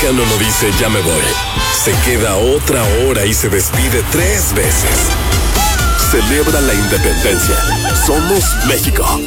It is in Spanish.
mexicano no dice ya me voy. Se queda otra hora y se despide 3 veces. Celebra la independencia. Somos México.